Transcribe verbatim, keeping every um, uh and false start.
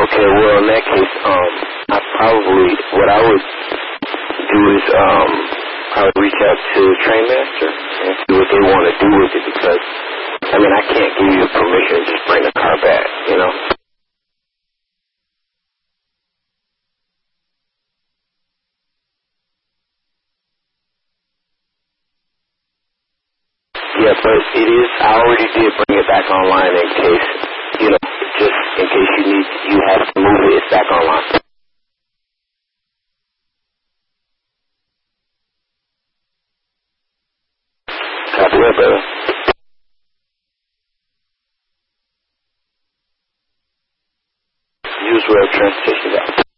Okay, well, in that case, um, I probably, what I would do is, um, probably reach out to the train master and see what they want to do with it, because, I mean, I can't give you permission to just bring the car back, you know? Yeah, but it is, I already did bring it back online in case, you know, just in case you need, you have to move it, it's back online. Copy that, brother. Use web transportation.